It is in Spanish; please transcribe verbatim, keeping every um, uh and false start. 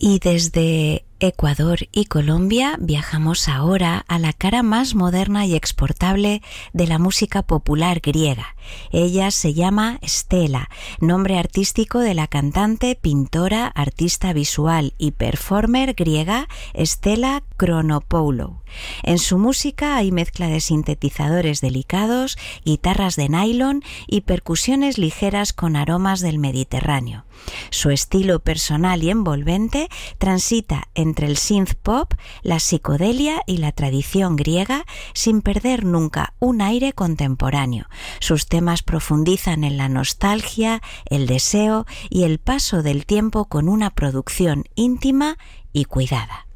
Y desde Ecuador y Colombia viajamos ahora a la cara más moderna y exportable de la música popular griega. Ella se llama Stella, nombre artístico de la cantante, pintora, artista visual y performer griega Stella Chronopoulou. En su música hay mezcla de sintetizadores delicados, guitarras de nylon y percusiones ligeras con aromas del Mediterráneo. Su estilo personal y envolvente transita entre el synth pop, la psicodelia y la tradición griega sin perder nunca un aire contemporáneo. Sus temas profundizan en la nostalgia, el deseo y el paso del tiempo con una producción íntima y cuidada.